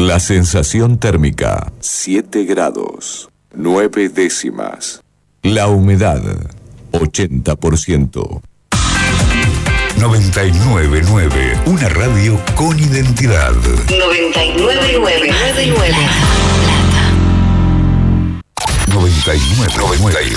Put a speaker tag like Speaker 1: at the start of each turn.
Speaker 1: La sensación térmica, 7 grados, 9 décimas. La humedad, 80%.
Speaker 2: 999, una radio con identidad.
Speaker 3: 999.
Speaker 2: 99.